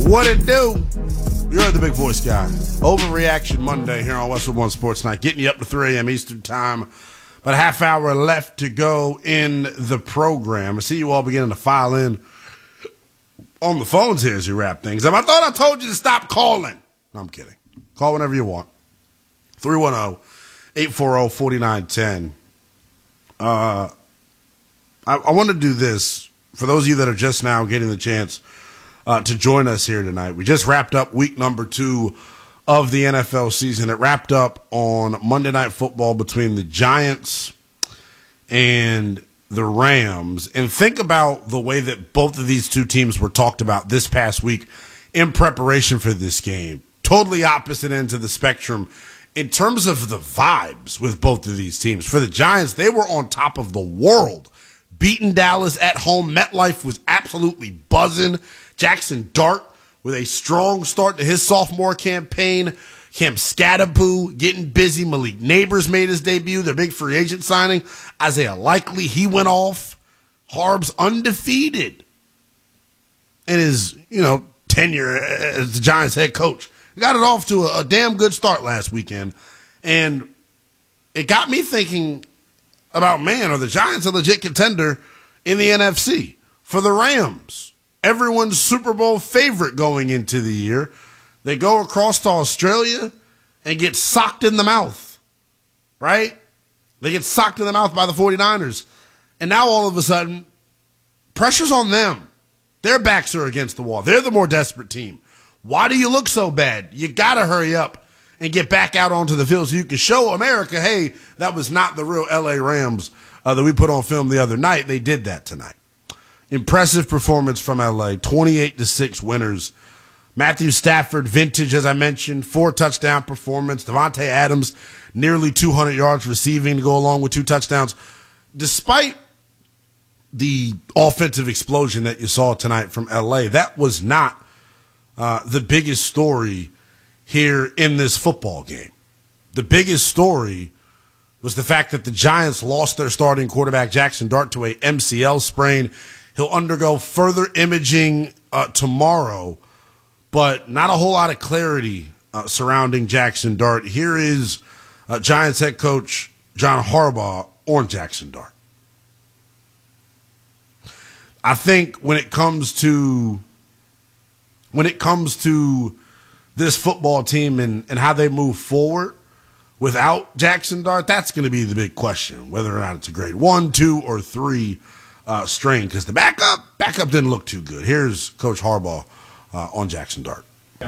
What it do? You're the big voice guy. Overreaction Monday here on Westwood One Sports Night. Getting you up to 3 a.m. Eastern Time. About a half hour left to go in the program. I see you all beginning to file in on the phones here as you wrap things up. I thought I told you to stop calling. No, I'm kidding. Call whenever you want. 310-840-4910. I want to do this for those of you that are just now getting the chance to join us here tonight. We just wrapped up week number 2 of the NFL season. It wrapped up on Monday Night Football between the Giants and the Rams. And think about the way that both of these two teams were talked about this past week in preparation for this game. Totally opposite ends of the spectrum in terms of the vibes with both of these teams. For the Giants, they were on top of the world. Beating Dallas at home. MetLife was absolutely buzzing. Jackson Dart with a strong start to his sophomore campaign. Cam Scatterboo getting busy. Malik Neighbors made his debut, their big free agent signing. Isaiah Likely, he went off. Harb's undefeated in his, tenure as the Giants head coach. Got it off to a damn good start last weekend. And it got me thinking about, man, are the Giants a legit contender in the NFC? For the Rams, everyone's Super Bowl favorite going into the year. They go across to Australia and get socked in the mouth, right? They get socked in the mouth by the 49ers. And now all of a sudden, pressure's on them. Their backs are against the wall. They're the more desperate team. Why do you look so bad? You got to hurry up and get back out onto the field so you can show America, hey, that was not the real L.A. Rams that we put on film the other night. They did that tonight. Impressive performance from L.A., 28-6 winners. Matthew Stafford, vintage, as I mentioned, 4-touchdown performance. Devontae Adams, nearly 200 yards receiving to go along with 2 touchdowns. Despite the offensive explosion that you saw tonight from L.A., that was not the biggest story here in this football game. The biggest story was the fact that the Giants lost their starting quarterback, Jackson Dart, to a MCL sprain. He'll undergo further imaging tomorrow, but not a whole lot of clarity surrounding Jackson Dart. Here is Giants head coach John Harbaugh on Jackson Dart. I think when it comes to this football team and how they move forward without Jackson Dart, that's going to be the big question, whether or not it's a grade 1, 2, or 3 strain, because the backup didn't look too good. Here's Coach Harbaugh on Jackson Dart.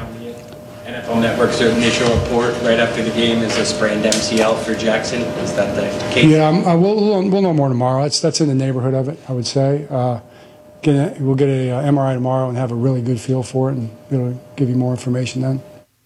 NFL Network's initial report right after the game is a sprained MCL for Jackson. Is that the case? Yeah, we'll know more tomorrow. That's in the neighborhood of it, I would say. We'll get a MRI tomorrow and have a really good feel for it, and it'll give you more information then.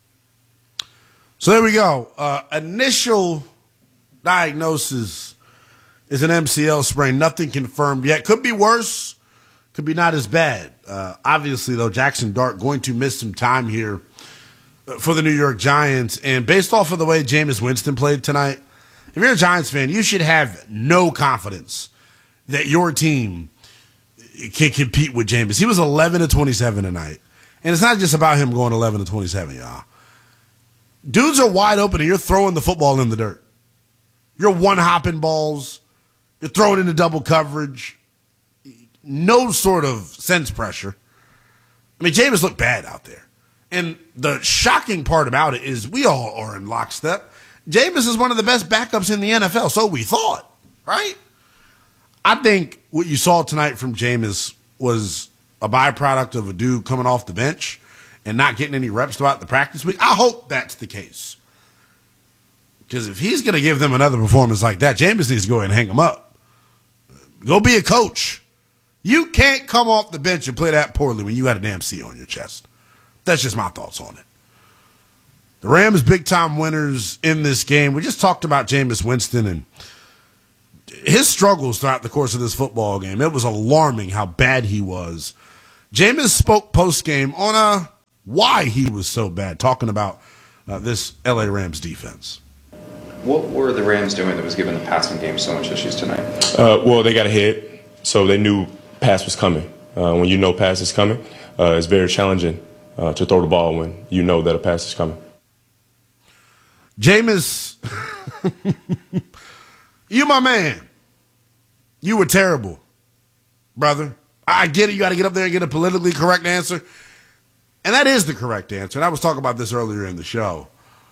So there we go. Initial diagnosis is an MCL sprain. Nothing confirmed yet. Could be worse. Could be not as bad. Obviously, though, Jackson Dart going to miss some time here for the New York Giants. And based off of the way Jameis Winston played tonight, if you're a Giants fan, you should have no confidence that your team can compete with Jameis. He was 11-27 tonight. And it's not just about him going 11-27, y'all. Dudes are wide open and you're throwing the football in the dirt. You're one-hopping balls. You're throwing into double coverage. No sort of sense pressure. I mean, Jameis looked bad out there. And the shocking part about it is we all are in lockstep. Jameis is one of the best backups in the NFL, so we thought, right? I think what you saw tonight from Jameis was a byproduct of a dude coming off the bench and not getting any reps throughout the practice week. I hope that's the case. Because if he's going to give them another performance like that, Jameis needs to go ahead and hang him up. Go be a coach. You can't come off the bench and play that poorly when you got a damn C on your chest. That's just my thoughts on it. The Rams big-time winners in this game. We just talked about Jameis Winston and his struggles throughout the course of this football game. It was alarming how bad he was. Jameis spoke post-game on why he was so bad, talking about this L.A. Rams defense. What were the Rams doing that was giving the passing game so much issues tonight? Well, they got ahead, so they knew pass was coming. When you know pass is coming, it's very challenging to throw the ball when you know that a pass is coming. Jameis, you my man. You were terrible, brother. I get it. You got to get up there and get a politically correct answer. And that is the correct answer. And I was talking about this earlier in the show.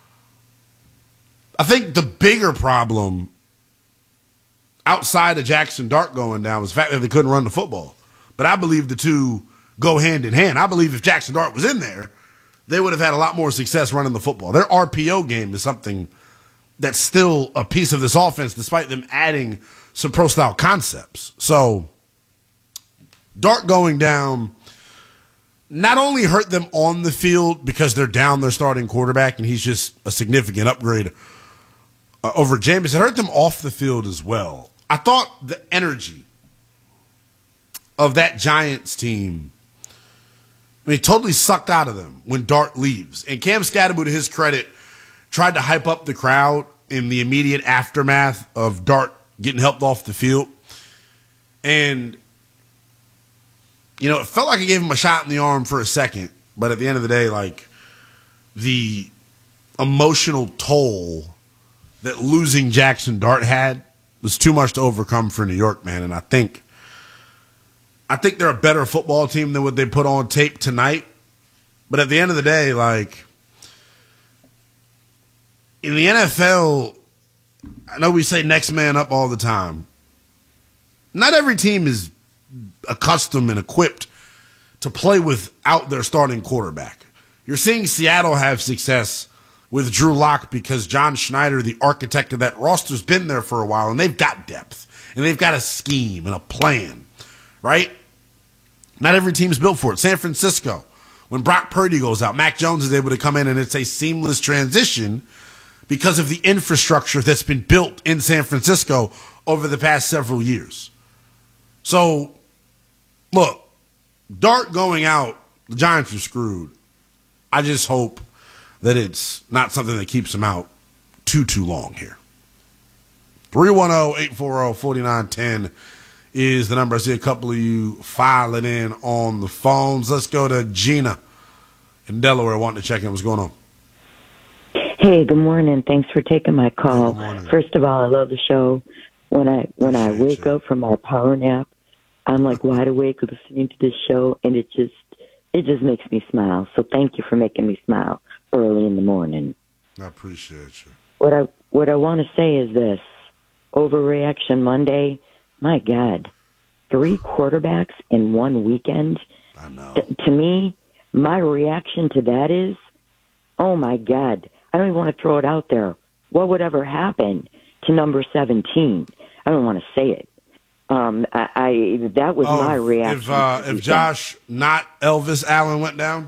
I think the bigger problem outside of Jackson Dart going down was the fact that they couldn't run the football. But I believe the two go hand in hand. I believe if Jackson Dart was in there, they would have had a lot more success running the football. Their RPO game is something that's still a piece of this offense, despite them adding some pro-style concepts. So Dart going down not only hurt them on the field because they're down their starting quarterback and he's just a significant upgrade over Jameis, it hurt them off the field as well. I thought the energy of that Giants team, totally sucked out of them when Dart leaves. And Cam Scatterbo, to his credit, tried to hype up the crowd in the immediate aftermath of Dart getting helped off the field. And, it felt like it gave him a shot in the arm for a second. But at the end of the day, the emotional toll that losing Jackson Dart had was too much to overcome for New York, man. And I think they're a better football team than what they put on tape tonight. But at the end of the day, in the NFL, I know we say next man up all the time. Not every team is accustomed and equipped to play without their starting quarterback. You're seeing Seattle have success with Drew Lock because John Schneider, the architect of that roster, has been there for a while, and they've got depth, and they've got a scheme and a plan, right? Not every team's built for it. San Francisco, when Brock Purdy goes out, Mac Jones is able to come in, and it's a seamless transition because of the infrastructure that's been built in San Francisco over the past several years. So, look, Dart going out, the Giants are screwed. I just hope that it's not something that keeps them out too long here. 310-840-4910 is the number. I see a couple of you filing in on the phones. Let's go to Gina in Delaware wanting to check in. What's going on? Hey, good morning. Thanks for taking my call. Good morning. First of all, I love the show. When I wake up from my power nap, I'm wide awake listening to this show, and it just makes me smile. So thank you for making me smile early in the morning. I appreciate you. What I want to say is this: Overreaction Monday. My God, 3 quarterbacks in one weekend. I know. To me, my reaction to that is, oh my God, I don't even want to throw it out there. What would ever happen to number 17? I don't want to say it. That was my reaction. If Josh, not Elvis Allen, went down?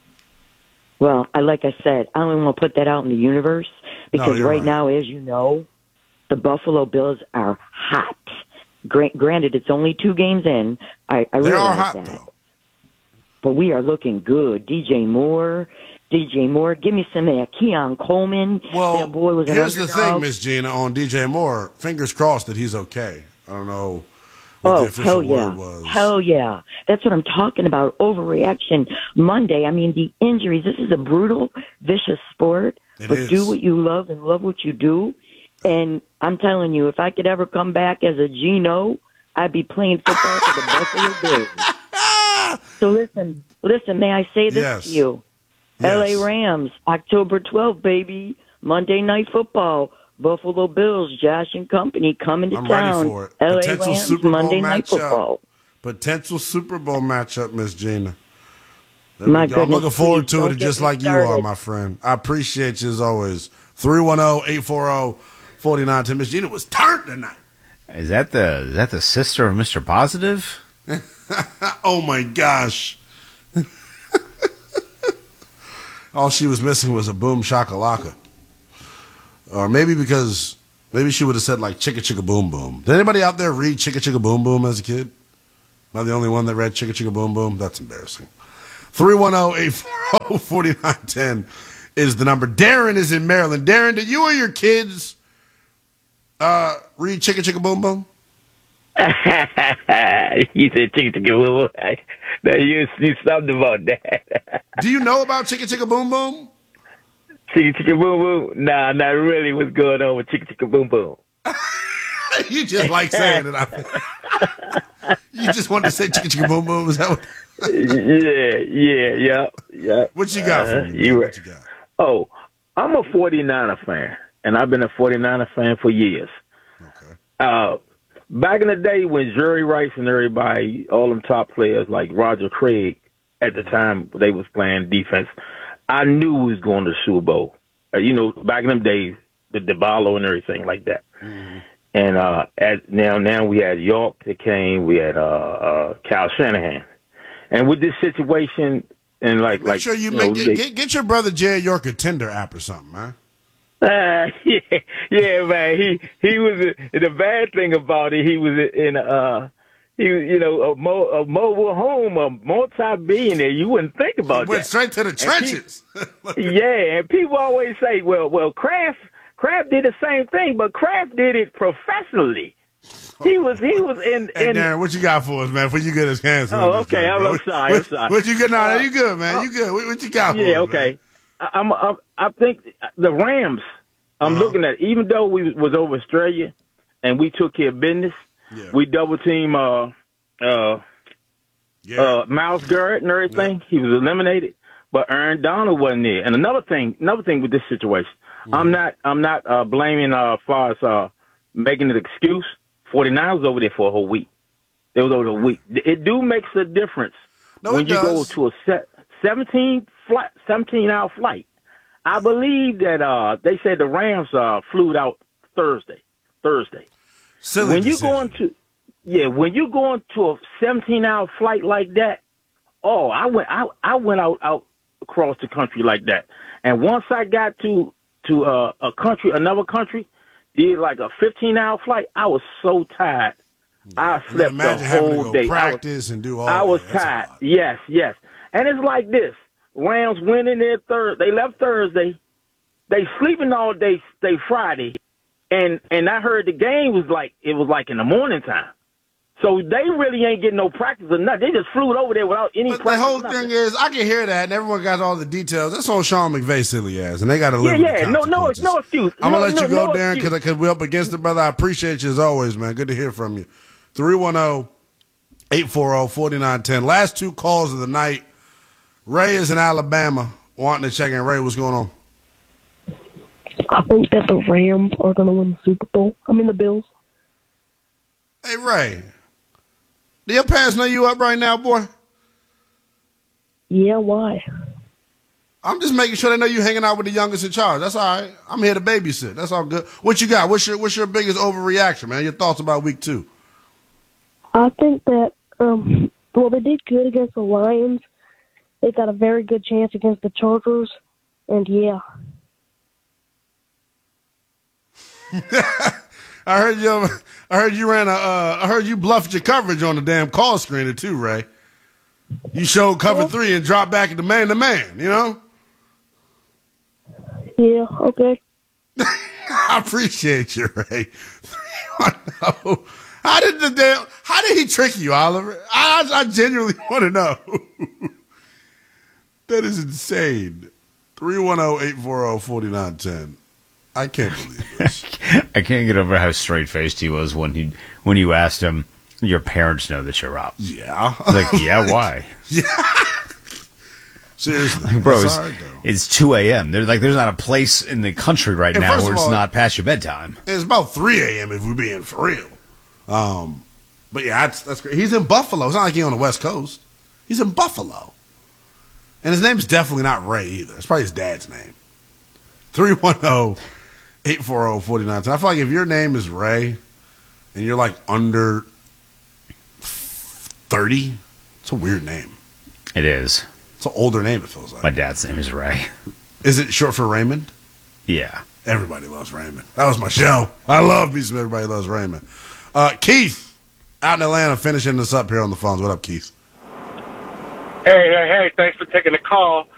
Well, like I said, I don't even want to put that out in the universe because right now, as you know, the Buffalo Bills are hot. Granted, it's only 2 games in. I They are realize hot, that. though. But we are looking good. DJ Moore, give me some of that. Keon Coleman. Well, that boy was an here's the underdog. thing, Miss Gina, on DJ Moore. Fingers crossed that he's okay. I don't know what the Oh, official hell yeah. word was. Hell yeah. That's what I'm talking about. Overreaction Monday. The injuries. This is a brutal, vicious sport. It but is. do what you love and love what you do. And I'm telling you, if I could ever come back as a Geno, I'd be playing football for the Buffalo Bills. So listen, may I say this Yes. to you? Yes. LA Rams, October 12th, baby. Monday Night Football. Buffalo Bills, Josh and company coming to I'm town. ready for it. LA Potential Rams, Super Bowl Monday Night matchup. Football. Potential Super Bowl matchup, Miss Gina. There My we go. I'm goodness, looking forward please to don't it get just me like you are, started. my friend. I appreciate you as always. 310-840-4910. Miss Gina was turned tonight. Is that the sister of Mr. Positive? Oh, my gosh. All she was missing was a boom shakalaka. Or maybe she would have said chicka chicka boom boom. Did anybody out there read chicka chicka boom boom as a kid? Am I the only one that read chicka chicka boom boom? That's embarrassing. 310-840-4910 is the number. Darren is in Maryland. Darren, did you or your kids read chicka chicka boom boom? He said chicken chicken boom boom. Now you see something about that. Do you know about Chicka Chicka Boom Boom? Chicken chicken boom boom. Nah, not really. What's going on with chicken chicken boom boom? You just like saying it. You just wanted to say Chicka Chicka Boom Boom. Is that what? Yeah. What you got for me? You What right. you got? Oh, I'm a 49er fan, and I've been a 49er fan for years. Okay. Back in the day when Jerry Rice and everybody, all them top players like Roger Craig, at the time they was playing defense, I knew we was going to the Super Bowl. Back in them days, the DeBarlo and everything like that. Mm-hmm. And now we had York that came, we had Kyle Shanahan, and with this situation and Make sure you get your brother Jared York a Tinder app or something, man. Yeah, man. He was the bad thing about it. He was in a mobile home, a multi-billionaire. You wouldn't think about Went that. straight to the trenches. Yeah, and people always say, well, Kraft did the same thing, but Kraft did it professionally. He was in. Hey, Darren, what you got for us, man? Before you get his hands. Oh, okay. I'm sorry. What you got? No, you good, man. You good. What you got for us? Yeah, okay. I think the Rams. I'm looking at, even though we was over Australia and we took care of business, we double team Miles Garrett and everything. He was eliminated, but Aaron Donald wasn't there. And another thing with this situation, I'm not blaming as far as making an excuse. 49 was over there for a whole week. It was over a week. It do makes a difference when you go to a 17-hour flight. I believe that they said the Rams flew out Thursday. Silly when you decision. when you go into a 17-hour flight like that, I went out across the country like that. And once I got to another country, did like a 15-hour flight, I was so tired. I slept the whole day. Practice and do all. I was tired. Yes. And it's like this. Rams went in there Thursday. They left Thursday. They sleeping all day Friday. And I heard the game was like in the morning time. So they really ain't getting no practice or nothing. They just flew it over there without any practice. The whole thing is, I can hear that, and everyone got all the details. That's on Sean McVay silly ass, and they got to live with the consequences. No excuse. I'm going to let you go, Darren, excuse. because we're up against it, brother. I appreciate you as always, man. Good to hear from you. 310-840-4910. Last two calls of the night. Ray is in Alabama wanting to check in. Ray, what's going on? I think that the Rams are going to win the Super Bowl. The Bills. Hey, Ray. Do your parents know you up right now, boy? Yeah, why? I'm just making sure they know you hanging out with the youngest in charge. That's all right. I'm here to babysit. That's all good. What you got? What's your biggest overreaction, man? Your thoughts about week 2? I think that, they did good against the Lions. They got a very good chance against the Chargers. And, yeah. I heard you bluffed your coverage on the damn call screener too, Ray. You showed cover 3 and dropped back into man-to-man, you know? Yeah, okay. I appreciate you, Ray. How did he trick you, Oliver? I genuinely want to know. That is insane. 310-840-4910. I can't believe this. I can't get over how straight-faced he was when you asked him, your parents know that you're up. Yeah. Like, yeah, why? Yeah. Seriously. Bro, hard, it's 2 a.m. There's not a place in the country right now where it's not past your bedtime. It's about 3 a.m. if we're being for real. But yeah, that's great. He's in Buffalo. It's not like he's on the West Coast. He's in Buffalo. And his name's definitely not Ray either. It's probably his dad's name. 310-840-4910. I feel like if your name is Ray and you're like under 30, it's a weird name. It is. It's an older name, it feels like. My dad's name is Ray. Is it short for Raymond? Yeah. Everybody loves Raymond. That was my show. I love me some Everybody Loves Raymond. Keith, out in Atlanta, finishing this up here on the phones. What up, Keith? Hey, thanks for taking the call.